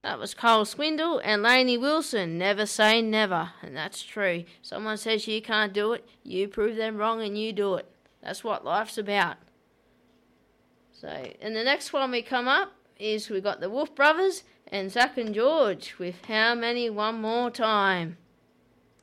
That was Cole Swindle and Lainey Wilson. Never say never, and that's true. Someone says you can't do it, you prove them wrong and you do it. That's what life's about. So, and the next one we come up is we got the Wolf Brothers and Zach and George with How Many One More Time.